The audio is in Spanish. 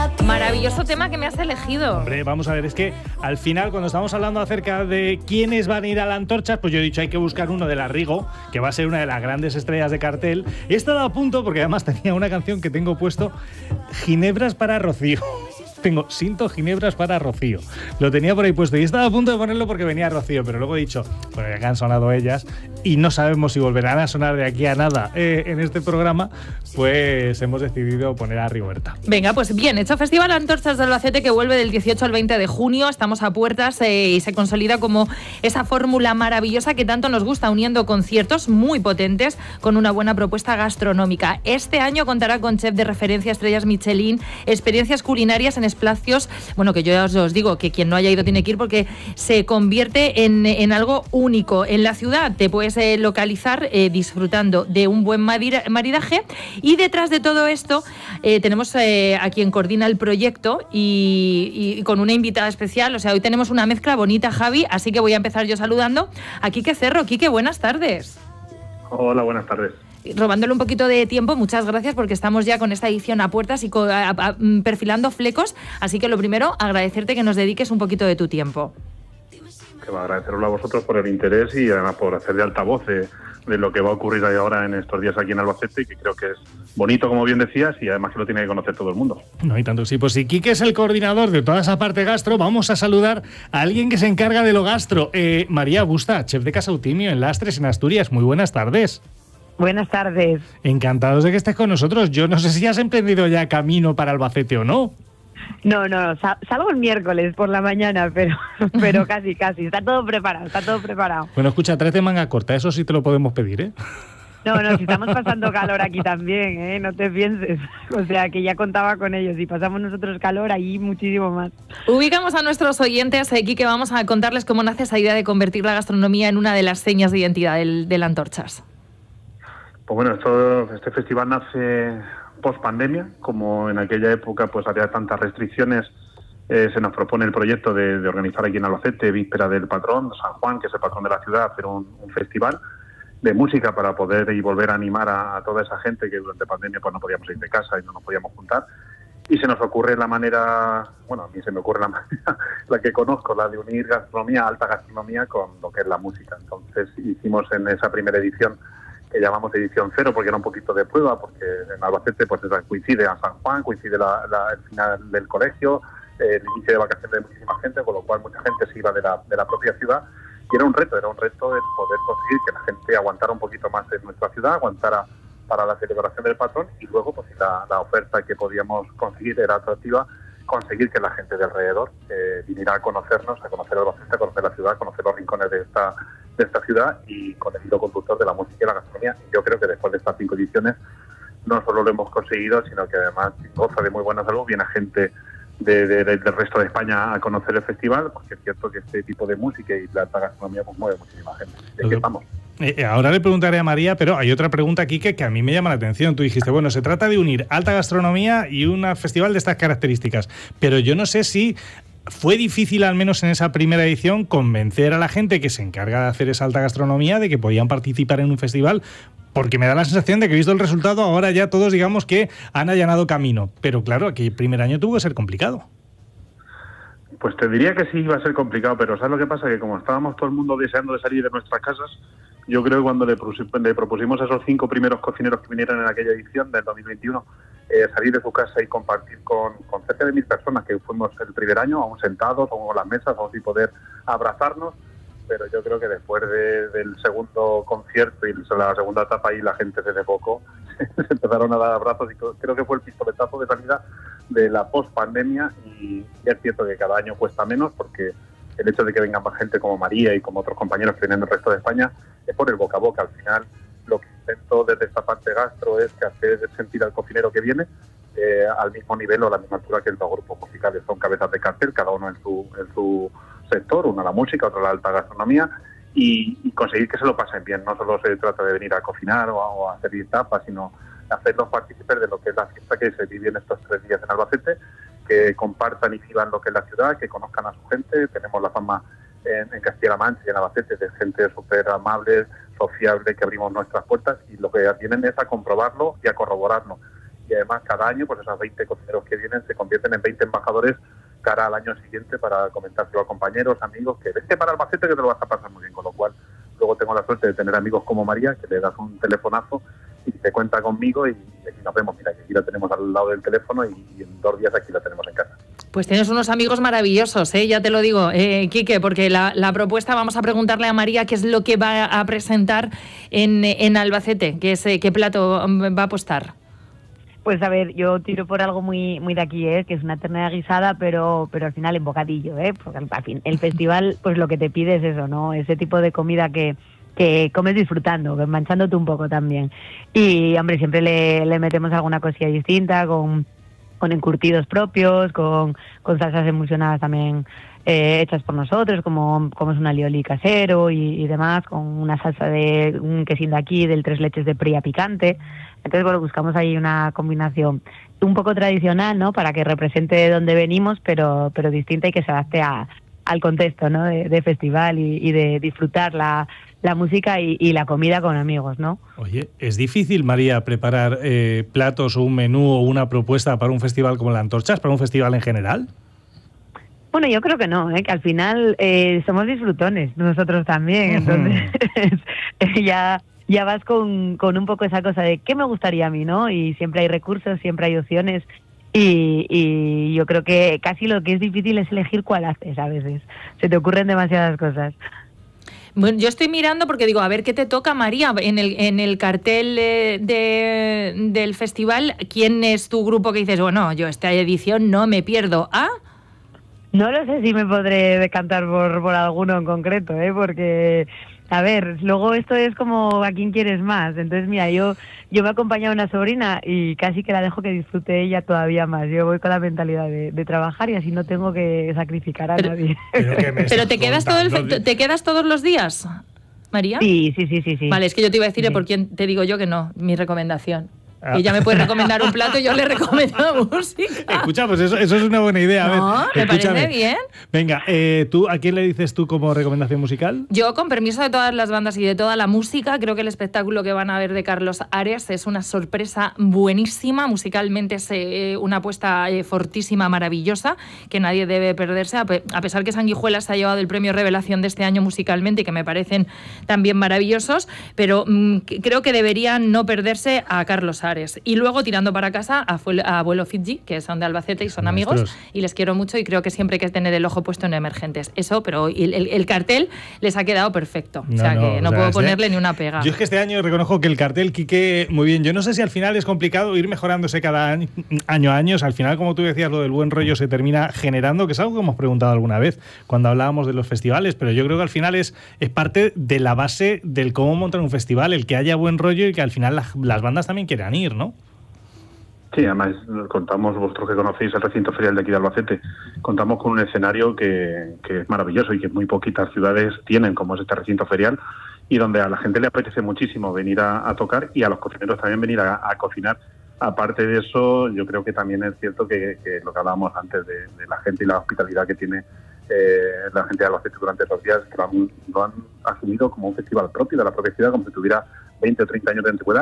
Maravilloso tema que me has elegido. Hombre, vamos a ver, es que al final cuando estamos hablando acerca de quiénes van a ir a la Antorchas, pues yo he dicho hay que buscar uno de la Rigo, que va a ser una de las grandes estrellas de cartel. He estado a punto, porque además tenía una canción que tengo puesto, Ginebras para Rocío. Tengo Sinto Ginebras para Rocío. Lo tenía por ahí puesto y estaba a punto de ponerlo porque venía Rocío, pero luego he dicho, bueno, ya que han sonado ellas y no sabemos si volverán a sonar de aquí a nada en este programa, pues hemos decidido poner a Rigoberta. Venga, pues bien hecho. Festival Antorchas de Albacete que vuelve del 18 al 20 de junio. Estamos a puertas y se consolida como esa fórmula maravillosa que tanto nos gusta, uniendo conciertos muy potentes con una buena propuesta gastronómica. Este año contará con chef de referencia, estrellas Michelin, experiencias culinarias en espacios, bueno, que yo os digo que quien no haya ido tiene que ir porque se convierte en algo único. En la ciudad te puedes localizar disfrutando de un buen maridaje, y detrás de todo esto tenemos a quien coordina el proyecto y con una invitada especial. O sea, hoy tenemos una mezcla bonita, Javi, así que voy a empezar yo saludando a Quique Cerro. Quique, buenas tardes. Hola, buenas tardes. Robándole un poquito de tiempo, muchas gracias porque estamos ya con esta edición a puertas y perfilando flecos, así que lo primero, agradecerte que nos dediques un poquito de tu tiempo. Que va a agradecerlo a vosotros por el interés y además por hacer de altavoz de lo que va a ocurrir ahí ahora en estos días aquí en Albacete, y que creo que es bonito, como bien decías, y además que lo tiene que conocer todo el mundo. No hay tanto, sí, pues si Quique es el coordinador de toda esa parte gastro, vamos a saludar a alguien que se encarga de lo gastro. María Busta, chef de Casa Eutimio en Lastres, en Asturias. Muy buenas tardes. Buenas tardes. Encantados de que estés con nosotros. Yo no sé si has emprendido ya camino para Albacete o no. No, salgo el miércoles por la mañana, pero casi. Está todo preparado. Bueno, escucha, tráete manga corta, eso sí te lo podemos pedir, ¿eh? No, si estamos pasando calor aquí también, ¿eh? No te pienses. O sea, que ya contaba con ellos. Si pasamos nosotros calor, ahí muchísimo más. Ubicamos a nuestros oyentes aquí, que vamos a contarles cómo nace esa idea de convertir la gastronomía en una de las señas de identidad de la Antorchas. Pues bueno, este festival nace post-pandemia. Como en aquella época pues había tantas restricciones, se nos propone el proyecto de organizar aquí en Albacete, víspera del patrón, San Juan, que es el patrón de la ciudad, hacer un festival de música para poder y volver a animar a toda esa gente que durante pandemia pues no podíamos ir de casa y no nos podíamos juntar. Y se nos ocurre la manera, bueno, a mí se me ocurre la manera, la que conozco, la de unir gastronomía, alta gastronomía, con lo que es la música. Entonces hicimos en esa primera edición, que llamamos edición cero, porque era un poquito de prueba, porque en Albacete pues coincide a San Juan, coincide el final del colegio, el inicio de vacaciones de muchísima gente, con lo cual mucha gente se iba de la propia ciudad, y era un reto el poder conseguir que la gente aguantara un poquito más en nuestra ciudad, aguantara para la celebración del patrón, y luego pues si la oferta que podíamos conseguir era atractiva, conseguir que la gente de alrededor viniera a conocernos, a conocer Albacete, a conocer la ciudad, a conocer los rincones de esta ciudad, y con el hilo conductor de la música y la gastronomía. Y yo creo que después de estas 5 ediciones no solo lo hemos conseguido, sino que además goza de muy buena salud, viene gente del resto de España a conocer el festival, porque es cierto que este tipo de música y la alta gastronomía pues mueve muchísima gente. ¿De qué estamos? Ahora le preguntaré a María, pero hay otra pregunta aquí que a mí me llama la atención. Tú dijiste, bueno, se trata de unir alta gastronomía y un festival de estas características, pero yo no sé si fue difícil, al menos en esa primera edición, convencer a la gente que se encarga de hacer esa alta gastronomía de que podían participar en un festival, porque me da la sensación de que, visto el resultado, ahora ya todos digamos que han allanado camino. Pero claro, aquel primer año tuvo que ser complicado. Pues te diría que sí iba a ser complicado, pero ¿sabes lo que pasa? Que como estábamos todo el mundo deseando de salir de nuestras casas, yo creo que cuando le propusimos a esos 5 primeros cocineros que vinieron en aquella edición del 2021, salir de su casa y compartir con cerca de 1000 personas, que fuimos el primer año, aún sentados, aún con las mesas, aún sin poder abrazarnos, pero yo creo que después del segundo concierto y la segunda etapa, ahí la gente se desbocó, se empezaron a dar abrazos, y creo que fue el pistoletazo de salida de la post-pandemia. Y es cierto que cada año cuesta menos, porque el hecho de que venga más gente como María y como otros compañeros que vienen del resto de España es por el boca a boca. Al final, lo que intento desde esta parte gastro es que hacer sentir al cocinero que viene al mismo nivel o a la misma altura que los grupos musicales. Son cabezas de cartel, cada uno en su sector, uno la música, otro la alta gastronomía, y conseguir que se lo pasen bien. No solo se trata de venir a cocinar o a hacer tapas, sino hacerlos partícipes de lo que es la fiesta que se vive en estos 3 días en Albacete, que compartan y vivan lo que es la ciudad, que conozcan a su gente. Tenemos la fama en Castilla-La Mancha y en Albacete de gente súper amable, sociable, que abrimos nuestras puertas, y lo que vienen es a comprobarlo y a corroborarlo. Y además cada año pues esos 20 cocineros que vienen se convierten en 20 embajadores cara al año siguiente para comentárselo a compañeros, amigos, que vente para Albacete que te lo vas a pasar muy bien, con lo cual luego tengo la suerte de tener amigos como María, que le das un telefonazo y te cuenta conmigo y aquí nos vemos. Mira, que aquí la tenemos al lado del teléfono y en 2 días aquí la tenemos en casa. Pues tienes unos amigos maravillosos, ya te lo digo, Quique, porque la propuesta, vamos a preguntarle a María qué es lo que va a presentar en Albacete, qué plato va a apostar. Pues a ver, yo tiro por algo muy de aquí, que es una ternera guisada, pero al final en bocadillo, porque al fin el festival pues lo que te pide es eso, ¿no? Ese tipo de comida que comes disfrutando, manchándote un poco también. Y hombre, siempre le metemos alguna cosilla distinta, con encurtidos propios, con salsas emulsionadas también hechas por nosotros, como es un alioli casero y demás, con una salsa de un quesín de aquí, del 3 leches de pría picante. Entonces, bueno, buscamos ahí una combinación un poco tradicional, ¿no? Para que represente de dónde venimos, pero distinta y que se adapte al contexto, ¿no? De festival y de disfrutar la música y la comida con amigos, ¿no? Oye, ¿es difícil, María, preparar platos o un menú o una propuesta para un festival como la Antorchas, para un festival en general? Bueno, yo creo que no, que al final somos disfrutones, nosotros también, entonces ya vas con un poco esa cosa de qué me gustaría a mí, ¿no? Y siempre hay recursos, siempre hay opciones y yo creo que casi lo que es difícil es elegir cuál haces a veces. Se te ocurren demasiadas cosas. Bueno, yo estoy mirando porque digo, a ver qué te toca, María, en el cartel del festival. ¿Quién es tu grupo que dices, bueno, yo esta edición no me pierdo? ¿Ah? No lo sé si me podré decantar por alguno en concreto, porque, a ver, luego esto es como a quién quieres más. Entonces, mira, yo me he acompañado a una sobrina y casi que la dejo que disfrute ella todavía más. Yo voy con la mentalidad de trabajar y así no tengo que sacrificar a nadie. ¿Pero te quedas te quedas todos los días, María? Sí. Vale, es que yo te iba a decir por quién te digo yo que no, mi recomendación. Ella me puede recomendar un plato y yo le recomiendo música. Escucha, pues eso es una buena idea. No, me parece bien. Venga, ¿tú a quién le dices tú como recomendación musical? Yo, con permiso de todas las bandas y de toda la música, creo que el espectáculo que van a ver de Carlos Ares es una sorpresa buenísima. Musicalmente es una apuesta fortísima, maravillosa, que nadie debe perderse, a pesar que Sanguijuela se ha llevado el premio Revelación de este año musicalmente y que me parecen también maravillosos, pero creo que deberían no perderse a Carlos Ares. Y luego, tirando para casa, a Abuelo Fidji, que son de Albacete y son amigos, y les quiero mucho y creo que siempre hay que tener el ojo puesto en Emergentes. Eso, pero el cartel les ha quedado perfecto. No puedo ponerle ni una pega. Yo es que este año reconozco que el cartel, Quique, muy bien. Yo no sé si al final es complicado ir mejorándose cada año a años. Al final, como tú decías, lo del buen rollo se termina generando, que es algo que hemos preguntado alguna vez cuando hablábamos de los festivales, pero yo creo que al final es parte de la base del cómo montar un festival, el que haya buen rollo y que al final las bandas también quieran ir, ¿no? Sí, además contamos, vosotros que conocéis el recinto ferial de aquí de Albacete, contamos con un escenario que es maravilloso y que muy poquitas ciudades tienen, como es este recinto ferial, y donde a la gente le apetece muchísimo venir a tocar y a los cocineros también venir a cocinar. Aparte de eso, yo creo que también es cierto que lo que hablábamos antes de la gente y la hospitalidad que tiene la gente de Albacete durante estos días, que lo han asumido como un festival propio de la propia ciudad, como si tuviera 20 o 30 años de antigüedad,